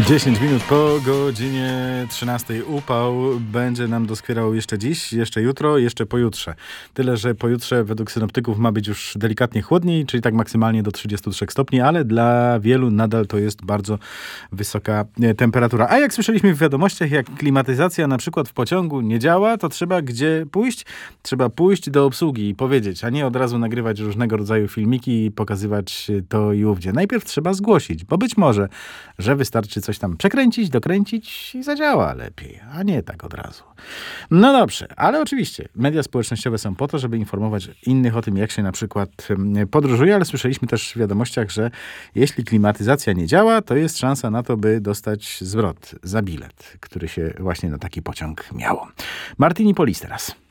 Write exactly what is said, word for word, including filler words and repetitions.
dziesięć minut po godzinie trzynastej. Upał będzie nam doskwierał jeszcze dziś, jeszcze jutro, jeszcze pojutrze. Tyle, że pojutrze według synoptyków ma być już delikatnie chłodniej, czyli tak maksymalnie do trzydziestu trzech stopni, ale dla wielu nadal to jest bardzo wysoka temperatura. A jak słyszeliśmy w wiadomościach, jak klimatyzacja na przykład w pociągu nie działa, to trzeba gdzie pójść? Trzeba pójść do obsługi i powiedzieć, a nie od razu nagrywać różnego rodzaju filmiki i pokazywać to i ówdzie. Najpierw trzeba zgłosić, bo być może, że wystarczy coś tam przekręcić, dokręcić i zadziała lepiej, a nie tak od razu. No dobrze, ale oczywiście media społecznościowe są po to, żeby informować innych o tym, jak się na przykład podróżuje, ale słyszeliśmy też w wiadomościach, że jeśli klimatyzacja nie działa, to jest szansa na to, by dostać zwrot za bilet, który się właśnie na taki pociąg miało. Martini Polis teraz.